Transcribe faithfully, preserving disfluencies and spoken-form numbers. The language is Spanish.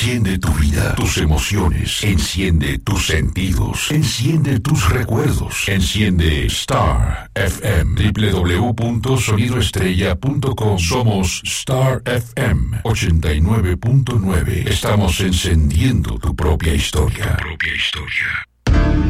Enciende tu vida, tus emociones. Enciende tus sentidos. Enciende tus recuerdos. Enciende Star F M. doble u doble u doble u punto sonido estrella punto com. Somos Star F M ochenta y nueve punto nueve. Estamos encendiendo tu propia historia. Tu propia historia.